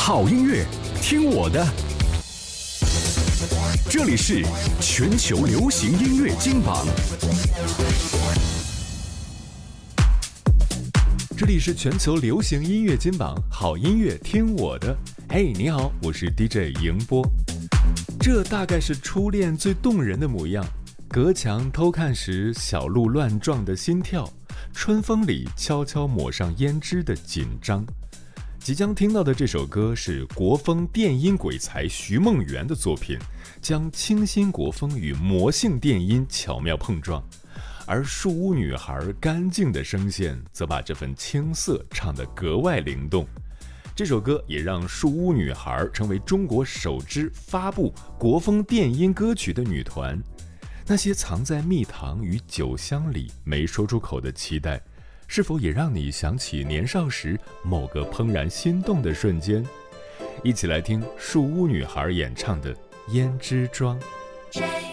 好音乐，听我的。这里是全球流行音乐金榜。 这里是全球流行音乐金榜，好音乐听我的。嘿，你好，我是 DJ 迎波。这大概是初恋最动人的模样，隔墙偷看时小鹿乱撞的心跳，春风里悄悄抹上胭脂的紧张。即将听到的这首歌是国风电音鬼才徐梦圆的作品，将清新国风与魔性电音巧妙碰撞，而树屋女孩干净的声线则把这份青涩唱得格外灵动。这首歌也让树屋女孩成为中国首支发布国风电音歌曲的女团。那些藏在蜜糖与酒香里没说出口的期待，是否也让你想起年少时某个怦然心动的瞬间？一起来听树屋女孩演唱的《胭脂妆》。